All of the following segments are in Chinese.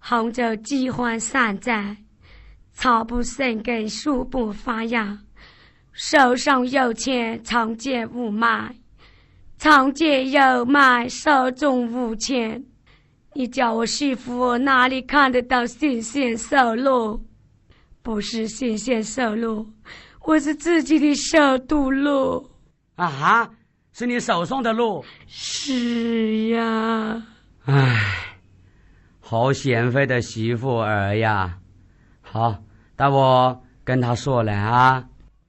红州饥荒山寨，草不生根，树不发芽，手上有钱，常见无买，常见有买，手中无钱。你叫我媳妇哪里看得到新鲜收入？不是新鲜收入，我是自己的手堵路。 啊，是你手上的路？ 是呀。 唉，好贤惠的媳妇儿呀。好，待我跟他说了啊。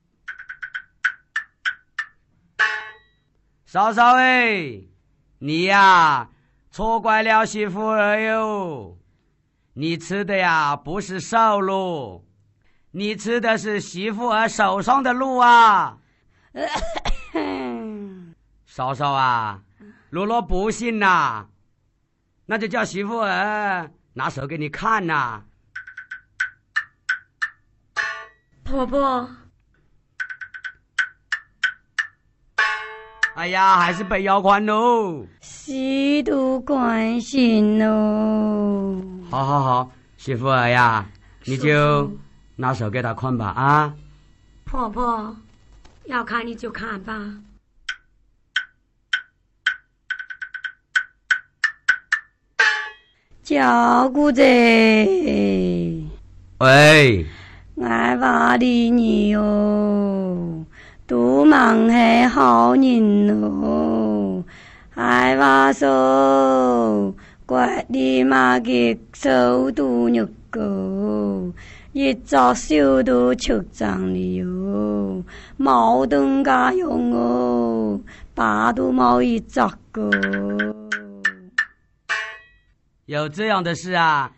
嫂嫂哎，你呀错怪了媳妇儿哟。你吃的呀不是瘦路，你吃的是媳妇儿手上的路啊。嫂嫂啊，如若不信呐，那就叫媳妇儿拿手给你看呐。 婆婆， 哎呀，还是被要宽喽。 喜度关心喽。 好好好，媳妇儿呀，你就拿手给他看吧啊。 婆婆，要看你就看吧。 照顾者， 喂， 我话你哟，都忙是好人咯，还话说，怪你妈嘅手都肉個，一早手都出張了哟，冇等家用哦，爸都冇一隻個。 有这样的事啊？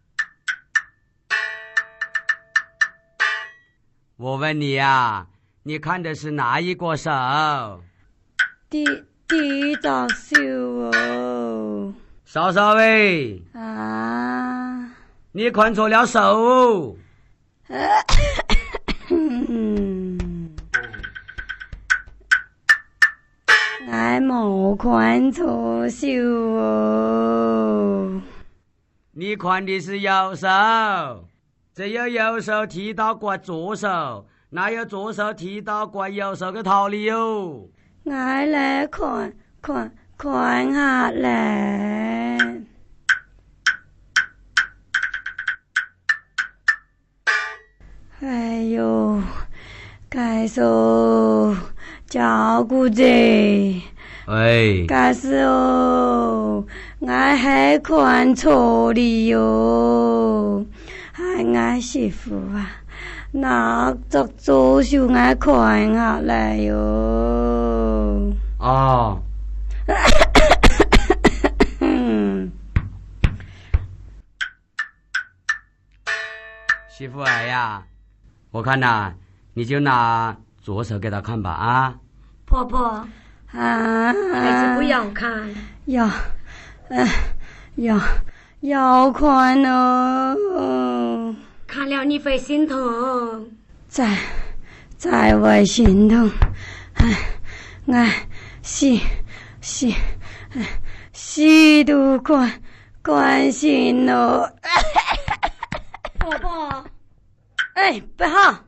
我问你呀，你看的是哪一个手？ 第一隻手哦。 嫂嫂喂， 啊， 你看错了手。 我冇看錯手哦。 你看的是右手，只有右手提到过左手，哪有左手提到过右手嘅道理哟？ 我來看下咧。哎呦，該說照顧者， 喂， 該是哦，我係看錯了喲，係我媳婦啊，那作做事我看下來喲。 哦。媳妇儿呀，我看呐，你就拿左手给他看吧啊。 婆婆， 啊， 孩子不要看。 要看哦。 看了你会心疼。 再会心疼。我喜度關心哦。 婆婆， 哎，不好。